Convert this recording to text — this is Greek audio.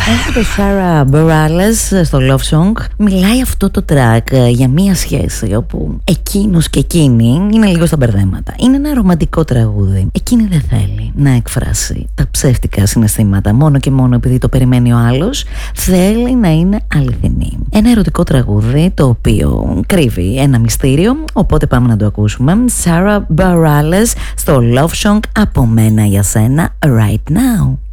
Το Sarah Bareilles στο Love Song μιλάει αυτό το track για μία σχέση όπου εκείνος και εκείνη είναι λίγο στα μπερδέματα. Είναι ένα ρομαντικό τραγούδι. Εκείνη δεν θέλει να εκφράσει τα ψεύτικα συναισθήματα μόνο και μόνο επειδή το περιμένει ο άλλος. Θέλει να είναι αληθινή. Ένα ερωτικό τραγούδι το οποίο κρύβει ένα μυστήριο, οπότε πάμε να το ακούσουμε. Sarah Bareilles στο Love Song από μένα για σένα right now.